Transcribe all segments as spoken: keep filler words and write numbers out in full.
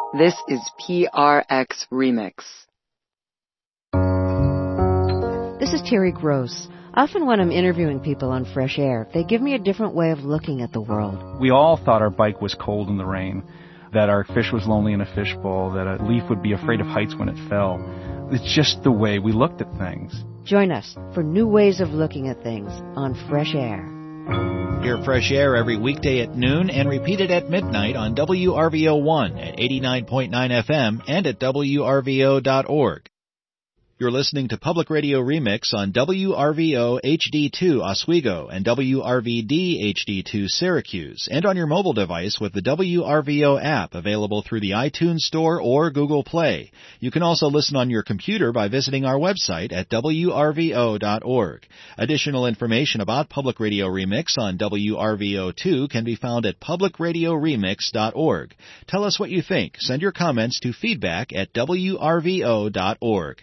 This is P R X Remix. This is Terry Gross. Often when I'm interviewing people on Fresh Air, they give me a different way of looking at the world. We all thought our bike was cold in the rain, that our fish was lonely in a fishbowl, that a leaf would be afraid of heights when it fell. It's just the way we looked at things. Join us for new ways of looking at things on Fresh Air. Hear Fresh Air every weekday at noon and repeated at midnight on W R V O one at eighty-nine point nine F M and at W R V O dot org. You're listening to Public Radio Remix on W R V O H D two Oswego and W R V D H D two Syracuse, and on your mobile device with the W R V O app available through the iTunes Store or Google Play. You can also listen on your computer by visiting our website at W R V O dot org. Additional information about Public Radio Remix on W R V O two can be found at public radio remix dot org. Tell us what you think. Send your comments to feedback at W R V O dot org.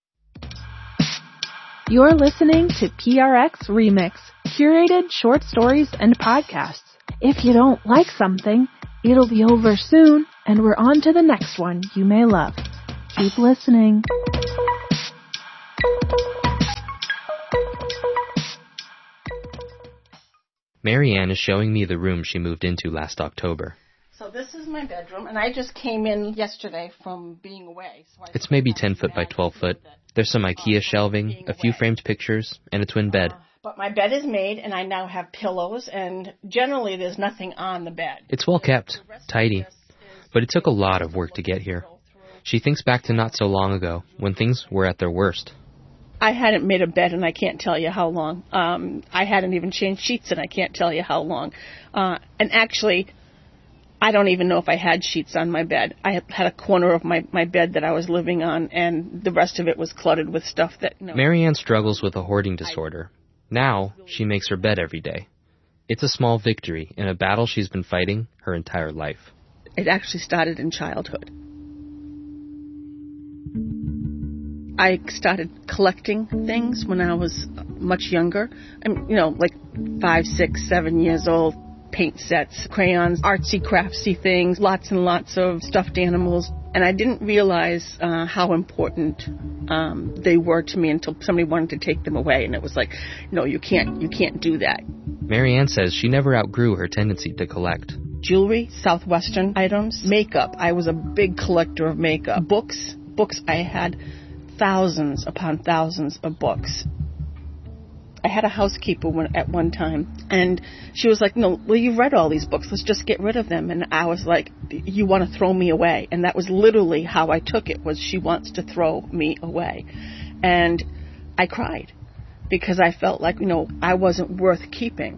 You're listening to P R X Remix, curated short stories and podcasts. If you don't like something, it'll be over soon, and we're on to the next one you may love. Keep listening. Marianne is showing me the room she moved into last October. So this is my bedroom, and I just came in yesterday from being away. So it's maybe ten foot by twelve foot. There's some IKEA shelving, a few framed pictures, and a twin bed. Uh, but my bed is made, and I now have pillows, and generally there's nothing on the bed. It's well kept, tidy, but it took a lot of work to get here. She thinks back to not so long ago, when things were at their worst. I hadn't made a bed, and I can't tell you how long. Um, I hadn't even changed sheets, and I can't tell you how long. Uh, and actually, I don't even know if I had sheets on my bed. I had a corner of my, my bed that I was living on, and the rest of it was cluttered with stuff that... You know, Marianne struggles with a hoarding disorder. Now, she makes her bed every day. It's a small victory in a battle she's been fighting her entire life. It actually started in childhood. I started collecting things when I was much younger. I mean, you know, like five, six, seven years old. Paint sets, crayons, artsy, craftsy things, lots and lots of stuffed animals. And I didn't realize uh, how important um, they were to me until somebody wanted to take them away. And it was like, no, you can't, you can't do that. Marianne says she never outgrew her tendency to collect. Jewelry, Southwestern items, makeup. I was a big collector of makeup. Books, books. I had thousands upon thousands of books. I had a housekeeper when, at one time, and she was like, no, well, you've read all these books. Let's just get rid of them. And I was like, you want to throw me away? And that was literally how I took it, was she wants to throw me away. And I cried because I felt like, you know, I wasn't worth keeping.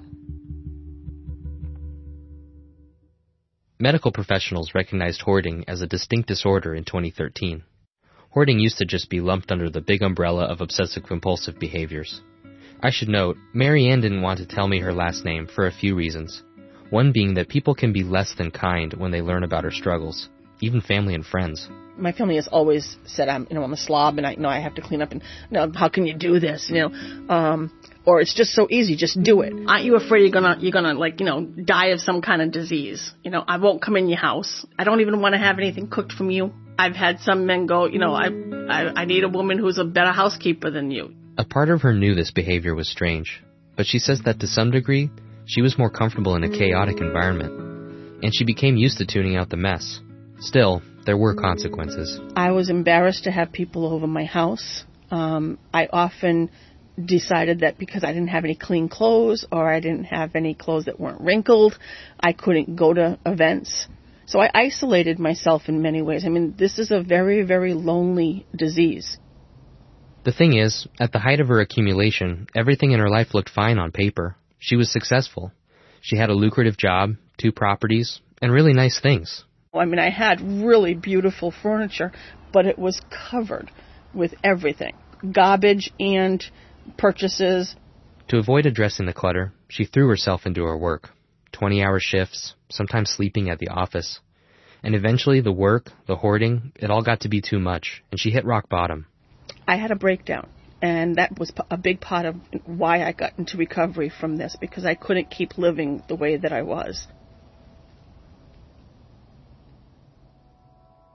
Medical professionals recognized hoarding as a distinct disorder in twenty thirteen. Hoarding used to just be lumped under the big umbrella of obsessive-compulsive behaviors. I should note, Marianne didn't want to tell me her last name for a few reasons. One being that people can be less than kind when they learn about her struggles, even family and friends. My family has always said I'm, you know, I'm a slob, and I you know I have to clean up, and you know, how can you do this, you know, um, or it's just so easy, just do it. Aren't you afraid you're gonna you're gonna like you know die of some kind of disease? You know, I won't come in your house. I don't even want to have anything cooked from you. I've had some men go, you know, I I, I need a woman who's a better housekeeper than you. A part of her knew this behavior was strange, but she says that to some degree, she was more comfortable in a chaotic environment, and she became used to tuning out the mess. Still, there were consequences. I was embarrassed to have people over my house. Um, I often decided that because I didn't have any clean clothes or I didn't have any clothes that weren't wrinkled, I couldn't go to events. So I isolated myself in many ways. I mean, this is a very, very lonely disease. The thing is, at the height of her accumulation, everything in her life looked fine on paper. She was successful. She had a lucrative job, two properties, and really nice things. I mean, I had really beautiful furniture, but it was covered with everything. Garbage and purchases. To avoid addressing the clutter, she threw herself into her work. twenty-hour shifts, sometimes sleeping at the office. And eventually the work, the hoarding, it all got to be too much, and she hit rock bottom. I had a breakdown, and that was a big part of why I got into recovery from this, because I couldn't keep living the way that I was.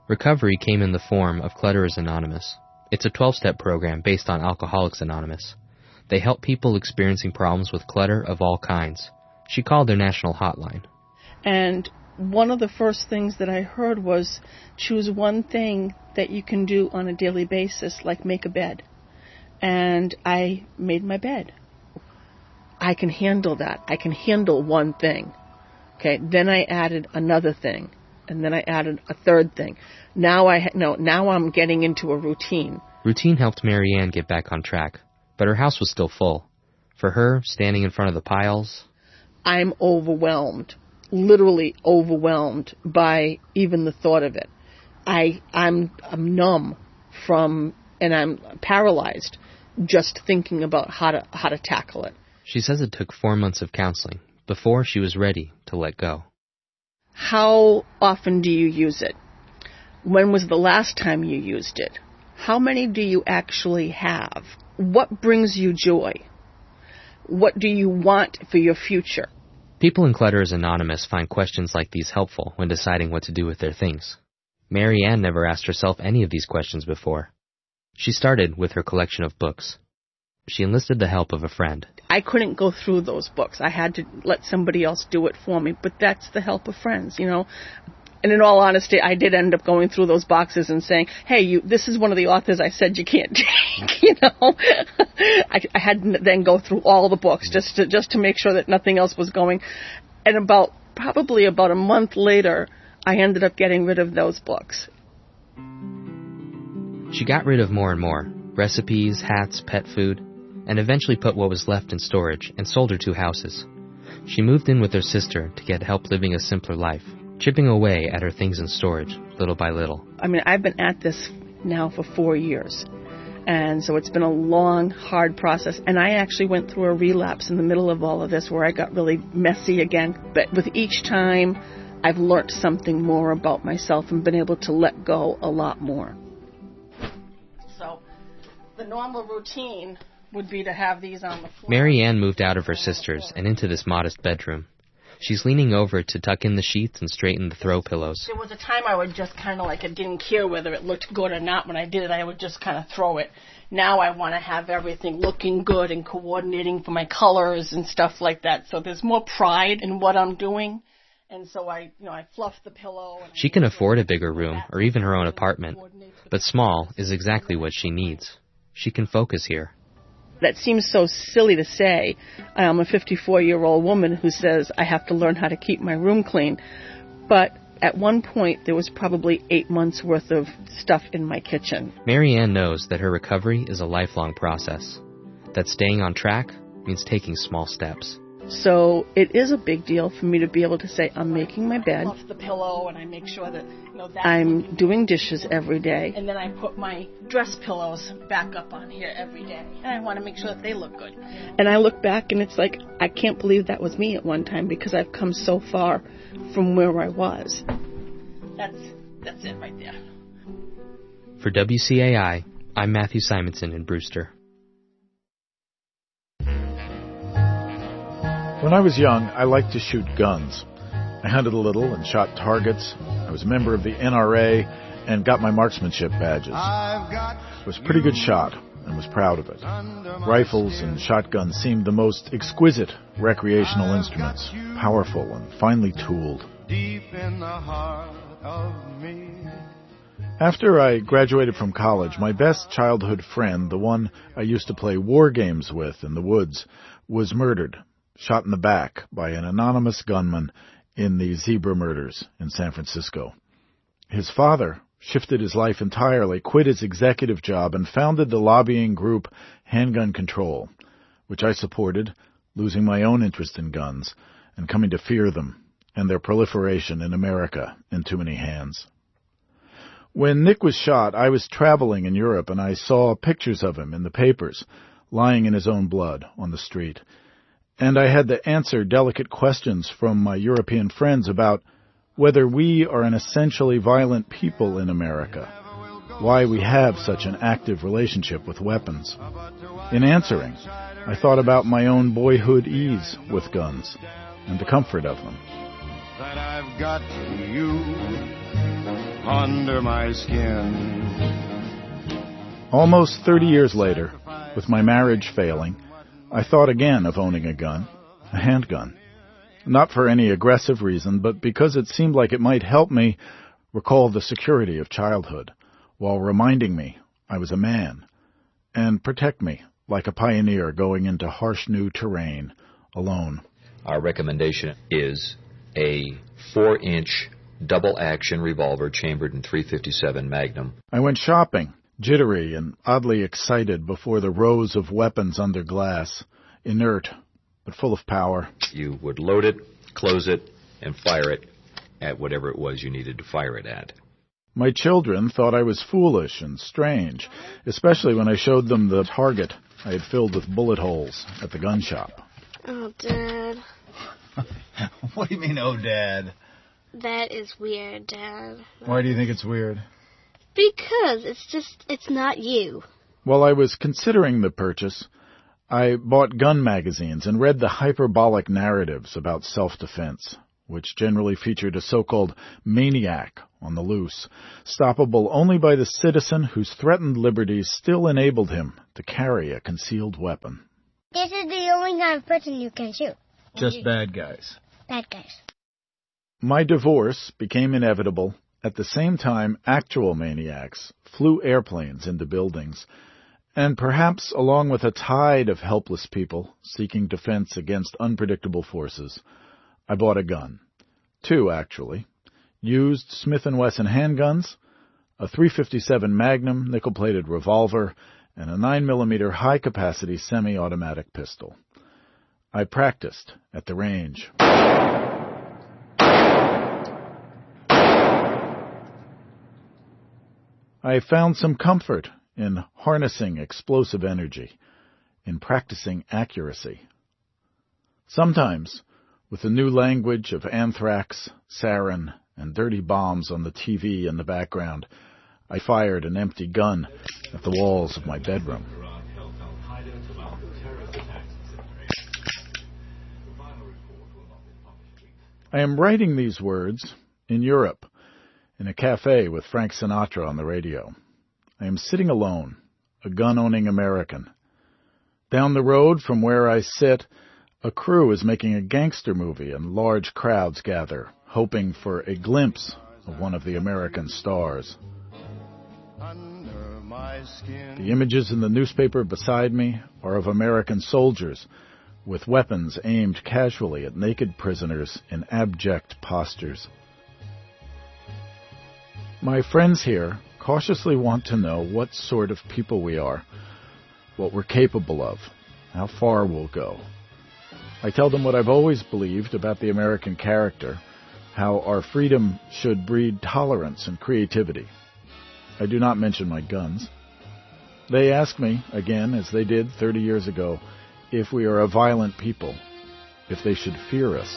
Recovery came in the form of Clutterers Anonymous. It's a twelve-step program based on Alcoholics Anonymous. They help people experiencing problems with clutter of all kinds. She called their national hotline. And one of the first things that I heard was choose one thing that you can do on a daily basis, like make a bed. And I made my bed. I can handle that. I can handle one thing. Okay, then I added another thing. And then I added a third thing. Now I no, now I'm getting into a routine. Routine helped Mary Ann get back on track, but her house was still full. For her, standing in front of the piles... I'm overwhelmed, literally overwhelmed by even the thought of it. I, I'm, I'm numb from, and I'm paralyzed just thinking about how to, how to tackle it. She says it took four months of counseling before she was ready to let go. How often do you use it? When was the last time you used it? How many do you actually have? What brings you joy? What do you want for your future? People in Clutterers Anonymous find questions like these helpful when deciding what to do with their things. Mary Ann never asked herself any of these questions before. She started with her collection of books. She enlisted the help of a friend. I couldn't go through those books. I had to let somebody else do it for me, but that's the help of friends, you know. And in all honesty, I did end up going through those boxes and saying, hey, you, this is one of the authors I said you can't take, you know. I, I had to then go through all the books just to, just to make sure that nothing else was going. And about, probably about a month later, I ended up getting rid of those books. She got rid of more and more, recipes, hats, pet food, and eventually put what was left in storage and sold her two houses. She moved in with her sister to get help living a simpler life, chipping away at her things in storage, little by little. I mean, I've been at this now for four years. And so it's been a long, hard process. And I actually went through a relapse in the middle of all of this where I got really messy again. But with each time, I've learned something more about myself and been able to let go a lot more. So the normal routine would be to have these on the floor. Mary Ann moved out of her sister's and into this modest bedroom. She's leaning over to tuck in the sheets and straighten the throw pillows. There was a time I would just kind of like, I didn't care whether it looked good or not. When I did it, I would just kind of throw it. Now I want to have everything looking good and coordinating for my colors and stuff like that. So there's more pride in what I'm doing. And so I, you know, I fluff the pillow. And she can afford a bigger room or even her own apartment, but small is exactly what she needs. She can focus here. That seems so silly to say. I'm a fifty-four-year-old woman who says I have to learn how to keep my room clean. But at one point, there was probably eight months' worth of stuff in my kitchen. Mary Ann knows that her recovery is a lifelong process, that staying on track means taking small steps. So it is a big deal for me to be able to say, I'm making my bed. I fluff the pillow and I make sure that, you know, that I'm doing dishes every day. And then I put my dress pillows back up on here every day. And I want to make sure that they look good. And I look back and it's like, I can't believe that was me at one time because I've come so far from where I was. That's, that's it right there. For W C A I, I'm Matthew Simonson in Brewster. When I was young, I liked to shoot guns. I hunted a little and shot targets. I was a member of the N R A and got my marksmanship badges. I was a pretty good shot and was proud of it. Rifles and shotguns seemed the most exquisite recreational instruments, powerful and finely tooled. Deep in the heart of me. After I graduated from college, my best childhood friend, the one I used to play war games with in the woods, was murdered. Shot in the back by an anonymous gunman in the Zebra murders in San Francisco. His father shifted his life entirely, quit his executive job, and founded the lobbying group Handgun Control, which I supported, losing my own interest in guns and coming to fear them and their proliferation in America in too many hands. When Nick was shot, I was traveling in Europe, and I saw pictures of him in the papers, lying in his own blood on the street. And I had to answer delicate questions from my European friends about whether we are an essentially violent people in America, why we have such an active relationship with weapons. In answering, I thought about my own boyhood ease with guns and the comfort of them. That I've got you. under my skin. Almost thirty years later, with my marriage failing, I thought again of owning a gun, a handgun. Not for any aggressive reason, but because it seemed like it might help me recall the security of childhood, while reminding me I was a man, and protect me like a pioneer going into harsh new terrain alone. Our recommendation is a four-inch double-action revolver chambered in three fifty-seven Magnum. I went shopping, jittery and oddly excited before the rows of weapons under glass, inert but full of power. You would load it, close it, and fire it at whatever it was you needed to fire it at. My children thought I was foolish and strange, especially when I showed them the target I had filled with bullet holes at the gun shop. Oh, Dad. What do you mean, oh, Dad? That is weird, Dad. Why do you think it's weird? Because it's just, it's not you. While I was considering the purchase, I bought gun magazines and read the hyperbolic narratives about self-defense, which generally featured a so-called maniac on the loose, stoppable only by the citizen whose threatened liberties still enabled him to carry a concealed weapon. This is the only kind of person you can shoot. Just bad guys. Bad guys. My divorce became inevitable. At the same time, actual maniacs flew airplanes into buildings, and perhaps along with a tide of helpless people seeking defense against unpredictable forces, I bought a gun. Two, actually. Used Smith and Wesson handguns, a three fifty-seven Magnum nickel-plated revolver, and a nine millimeter high-capacity semi-automatic pistol. I practiced at the range. I found some comfort in harnessing explosive energy, in practicing accuracy. Sometimes, with the new language of anthrax, sarin, and dirty bombs on the T V in the background, I fired an empty gun at the walls of my bedroom. I am writing these words in Europe, in a cafe with Frank Sinatra on the radio. I am sitting alone, a gun-owning American. Down the road from where I sit, a crew is making a gangster movie and large crowds gather, hoping for a glimpse of one of the American stars. The images in the newspaper beside me are of American soldiers with weapons aimed casually at naked prisoners in abject postures. My friends here cautiously want to know what sort of people we are, what we're capable of, how far we'll go. I tell them what I've always believed about the American character, how our freedom should breed tolerance and creativity. I do not mention my guns. They ask me, again, as they did thirty years ago, if we are a violent people, if they should fear us.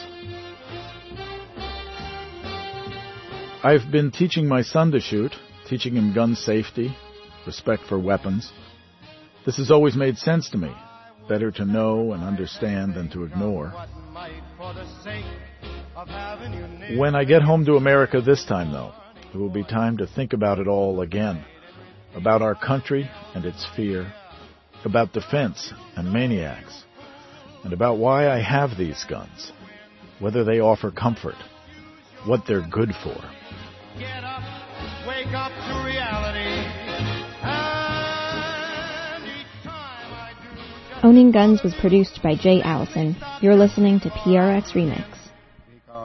I've been teaching my son to shoot, teaching him gun safety, respect for weapons. This has always made sense to me. Better to know and understand than to ignore. When I get home to America this time, though, it will be time to think about it all again. About our country and its fear. About defense and maniacs. And about why I have these guns. Whether they offer comfort. What they're good for. Get up, wake up to reality. And each time I do just... Owning Guns was produced by Jay Allison. You're listening to P R X Remix.